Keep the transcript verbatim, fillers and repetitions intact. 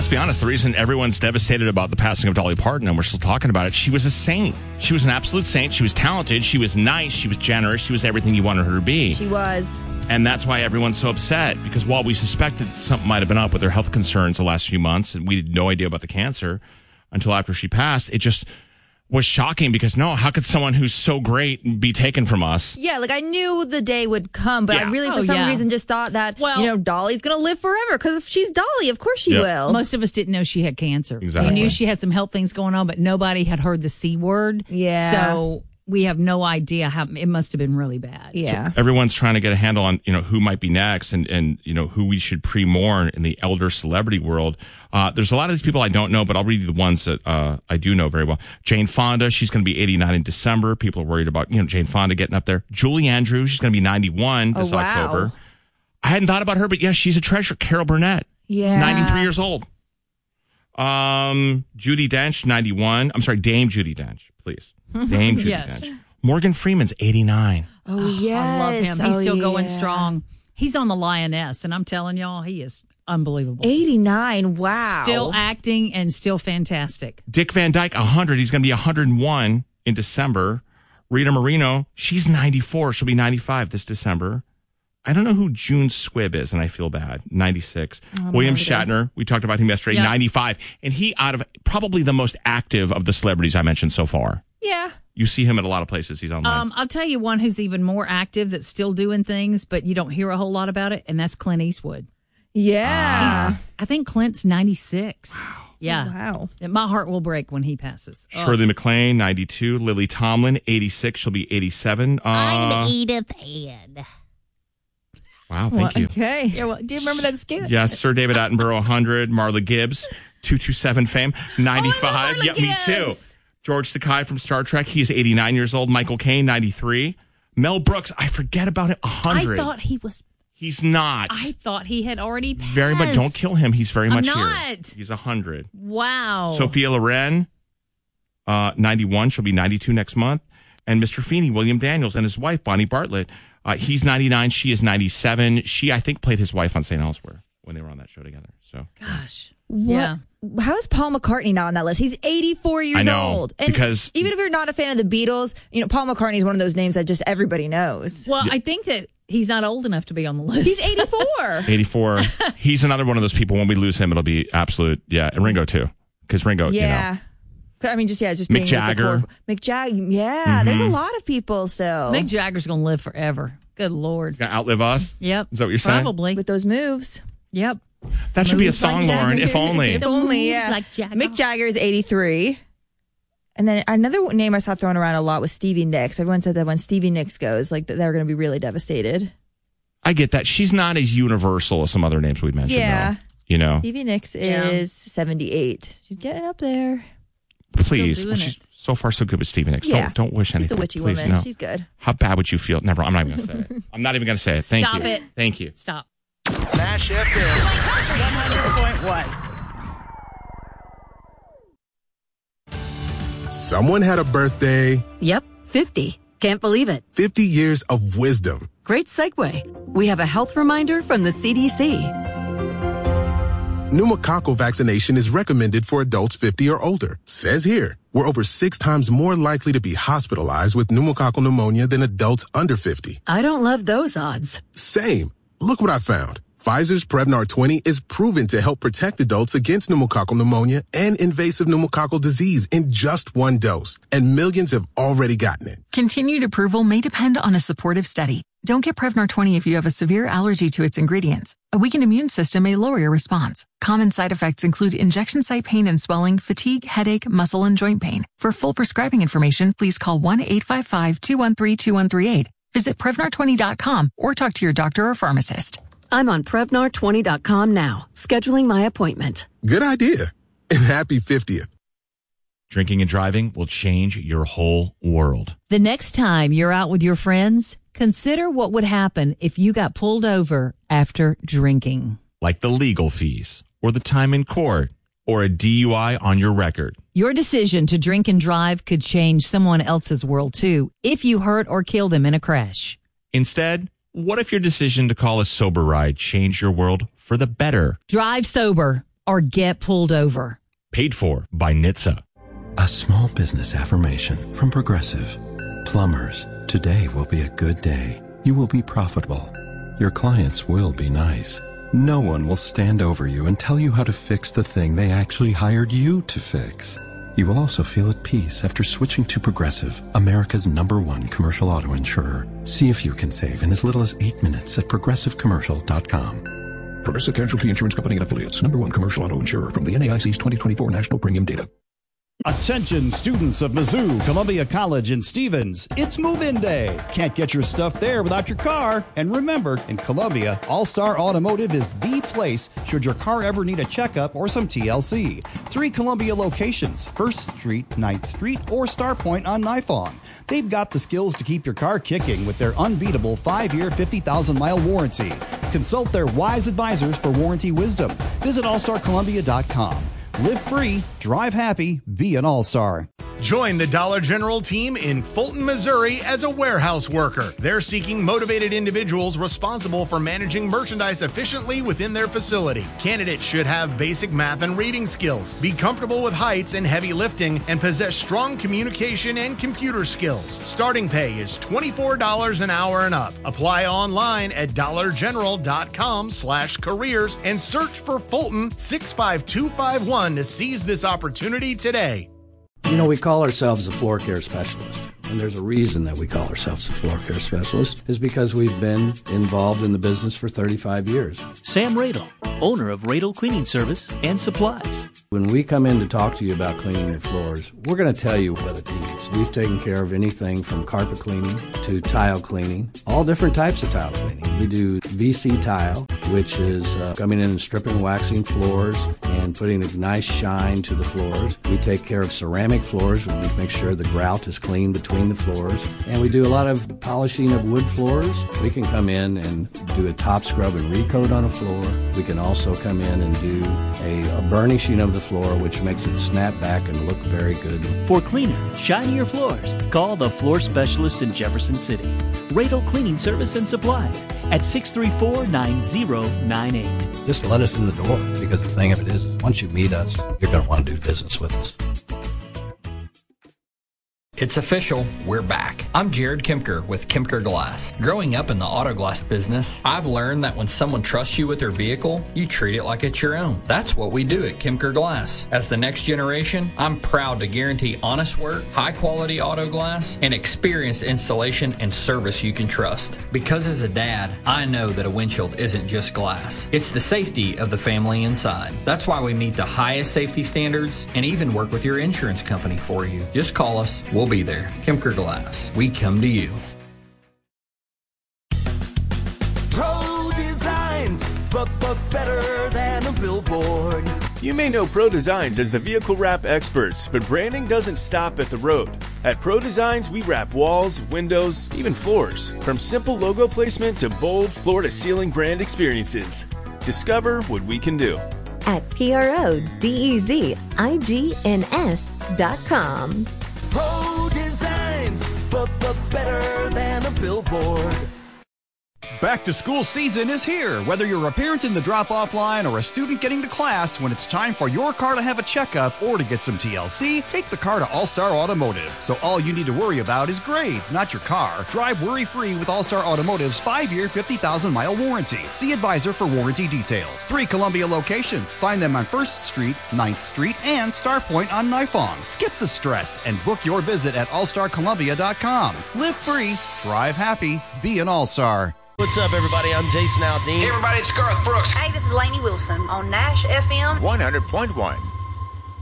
let's be honest, the reason everyone's devastated about the passing of Dolly Parton, and we're still talking about it, she was a saint. She was an absolute saint. She was talented. She was nice. She was generous. She was everything you wanted her to be. She was. And that's why everyone's so upset, because while we suspected something might have been up with her health concerns the last few months, and we had no idea about the cancer until after she passed, it just was shocking because, no, how could someone who's so great be taken from us? Yeah, like I knew the day would come, but Yeah. I really, for Oh, some yeah. reason, just thought that, Well- you know, Dolly's going to live forever because if she's Dolly, of course she Yep. will. Most of us didn't know she had cancer. Exactly. We knew she had some health things going on, but nobody had heard the C word. Yeah. So we have no idea how it must have been really bad. Yeah. Everyone's trying to get a handle on, you know, who might be next and, and you know, who we should pre-mourn in the elder celebrity world. Uh, there's a lot of these people I don't know, but I'll read you the ones that uh, I do know very well. Jane Fonda, she's going to be eighty-nine in December. People are worried about, you know, Jane Fonda getting up there. Julie Andrews, she's going to be ninety-one this Oh, wow. October. I hadn't thought about her, but yes, she's a treasure. Carol Burnett, Yeah. ninety-three years old. Um, Judi Dench, ninety-one. I'm sorry, Dame Judi Dench, please. Dame Judi Yes. Dench. Morgan Freeman's eighty-nine. Oh, yes. I love him. He's Oh, still going yeah. strong. He's on the Lioness, and I'm telling y'all, he is unbelievable. eighty-nine. Wow. Still acting and still fantastic. Dick Van Dyke, one hundred. He's going to be one hundred one in December. Rita Moreno, she's ninety-four. She'll be ninety-five this December. I don't know who June Squibb is, and I feel bad. ninety-six. William Shatner, we talked about him yesterday, Yeah. ninety-five. And he, out of probably the most active of the celebrities I mentioned so far. Yeah. You see him at a lot of places. He's online. Um, I'll tell you one who's even more active that's still doing things, but you don't hear a whole lot about it, and that's Clint Eastwood. Yeah. I think Clint's ninety-six. Wow. Yeah. Wow. And my heart will break when he passes. Oh. Shirley MacLaine, ninety-two. Lily Tomlin, eighty-six. She'll be eighty-seven. Uh, I'm Edith Ann. wow, thank you. Okay. Yeah, well, do you remember that skit? Yes, Sir David Attenborough, one hundred. Marla Gibbs, two two seven fame, ninety-five. Oh, Marla yeah, me too. Gibbs. George Takei from Star Trek, he's eighty-nine years old. Michael Caine, ninety-three. Mel Brooks, I forget about it, one hundred. I thought he was. He's not. I thought he had already passed. very much. Don't kill him. He's very I'm much not. here. He's one hundred. Wow. Sophia Loren, uh, ninety-one. She'll be ninety-two next month. And Mister Feeney, William Daniels, and his wife, Bonnie Bartlett. Uh, he's ninety-nine. She is ninety-seven. She, I think, played his wife on Saint Elsewhere when they were on that show together. So, Gosh. What? Yeah. How is Paul McCartney not on that list? He's eighty-four years I know, old. And because- even if you're not a fan of the Beatles, you know, Paul McCartney is one of those names that just everybody knows. Well, I think that he's not old enough to be on the list. He's eighty-four. eighty-four. He's another one of those people. When we lose him, it'll be absolute. Yeah, and Ringo too, because Ringo, yeah. you know, I mean, just, yeah, just Mick being at the Jagger. core- Mick Jagger. Yeah, there's a lot of people still Mick Jagger's going to live forever. Good Lord. gonna outlive us. Yep. Is that what you're saying? Probably. with those moves. Yep. That should be a Moves like song, Lauren. Jagger. If only. If only, moves yeah. like Jagger. Mick Jagger is eighty-three. And then another name I saw thrown around a lot was Stevie Nicks. Everyone said that when Stevie Nicks goes, like they're going to be really devastated. I get that. She's not as universal as some other names we mentioned. Yeah. Though. You know, Stevie Nicks Yeah. is seventy-eight. She's getting up there. please. doing Well, she's it. so far so good with Stevie Nicks. Yeah. Don't don't wish She's anything. the witchy please, woman. No. She's good. How bad would you feel? Never. I'm not even going to say it. I'm not even going to say it. Thank Stop you. it. Thank you. Stop. Nash F M one hundred point one. Someone had a birthday, Yep, fifty. Can't believe it. fifty years of wisdom. Great segue. We have a health reminder from the C D C. Pneumococcal vaccination is recommended for adults fifty or older. Says here, we're over six times more likely to be hospitalized with pneumococcal pneumonia than adults under fifty. I don't love those odds. Same. Look what I found. Pfizer's Prevnar twenty is proven to help protect adults against pneumococcal pneumonia and invasive pneumococcal disease in just one dose. And millions have already gotten it. Continued approval may depend on a supportive study. Don't get Prevnar twenty if you have a severe allergy to its ingredients. A weakened immune system may lower your response. Common side effects include injection site pain and swelling, fatigue, headache, muscle, and joint pain. For full prescribing information, please call one eight five five, two one three, two one three eight. Visit Prevnar twenty dot com or talk to your doctor or pharmacist. I'm on Prevnar twenty dot com now, scheduling my appointment. Good idea. And happy fiftieth. Drinking and driving will change your whole world. The next time you're out with your friends, consider what would happen if you got pulled over after drinking. Like the legal fees, or the time in court, or a D U I on your record. Your decision to drink and drive could change someone else's world too, if you hurt or kill them in a crash. Instead, what if your decision to call a sober ride changed your world for the better? Drive sober. or get pulled over. Paid for by N H T S A. A small business affirmation from Progressive. Plumbers, today will be a good day. You will be profitable. Your clients will be nice. No one will stand over you and tell you how to fix the thing they actually hired you to fix. You will also feel at peace after switching to Progressive, America's number one commercial auto insurer. See if you can save in as little as eight minutes at progressive commercial dot com. Progressive Casualty Insurance Company and Affiliates. Number one commercial auto insurer from the N A I C's twenty twenty-four National Premium Data. Attention students of Mizzou, Columbia College, and Stevens. It's move-in day. Can't get your stuff there without your car. And remember, in Columbia, All-Star Automotive is the place should your car ever need a checkup or some T L C. Three Columbia locations, first Street, ninth Street, or Starpoint on Nifong. They've got the skills to keep your car kicking with their unbeatable five-year, fifty thousand mile warranty. Consult their wise advisors for warranty wisdom. Visit all star columbia dot com. Live free, drive happy, be an all-star. Join the Dollar General team in Fulton, Missouri as a warehouse worker. They're seeking motivated individuals responsible for managing merchandise efficiently within their facility. Candidates should have basic math and reading skills, be comfortable with heights and heavy lifting, and possess strong communication and computer skills. Starting pay is twenty-four dollars an hour and up. Apply online at dollar general dot com slash careers and search for Fulton six five two five one to seize this opportunity today. You know, we call ourselves a floor care specialist, and there's a reason that we call ourselves a floor care specialist, is because we've been involved in the business for thirty-five years. Sam Radel, owner of Radel Cleaning Service and Supplies. When we come in to talk to you about cleaning your floors, we're going to tell you what it needs. We've taken care of anything from carpet cleaning to tile cleaning, all different types of tile cleaning. We do V C tile, which is uh, coming in and stripping, waxing floors, and putting a nice shine to the floors. We take care of ceramic floors. We make sure the grout is clean between the floors. And we do a lot of polishing of wood floors. We can come in and do a top scrub and recoat on a floor. We can also come in and do a, a burnishing of the floor, which makes it snap back and look very good. For cleaner, shinier floors, call the floor specialist in Jefferson City. Radel Cleaning Service and Supplies at six three four, nine zero nine eight. Just let us in the door, because the thing of it is, is once you meet us, you're going to want to do business with us. It's official, we're back. I'm Jared Kemker with Kemker Glass. Growing up in the auto glass business, I've learned that when someone trusts you with their vehicle, you treat it like it's your own. That's what we do at Kemker Glass. As the next generation, I'm proud to guarantee honest work, high quality auto glass, and experienced installation and service you can trust. Because as a dad, I know that a windshield isn't just glass. It's the safety of the family inside. That's why we meet the highest safety standards and even work with your insurance company for you. Just call us. We'll be there. Kemker Glass. We come to you. Pro Designs, but, but better than a billboard. You may know Pro Designs as the vehicle wrap experts, but branding doesn't stop at the road. At Pro Designs, we wrap walls, windows, even floors. From simple logo placement to bold floor-to-ceiling brand experiences. Discover what we can do at P R O D E Z I G N S dot com. Pro Designs, but, but better than a billboard. Back to school season is here. Whether you're a parent in the drop-off line or a student getting to class, when it's time for your car to have a checkup or to get some T L C, take the car to All-Star Automotive. So all you need to worry about is grades, not your car. Drive worry-free with All-Star Automotive's five-year, fifty thousand mile warranty. See advisor for warranty details. Three Columbia locations. Find them on first Street, ninth Street, and Starpoint on Nifong. Skip the stress and book your visit at all star columbia dot com. Live free, drive happy, be an All-Star. What's up, everybody? I'm Jason Aldean. Hey, everybody, it's Garth Brooks. Hey, this is Lainey Wilson on Nash F M one hundred point one.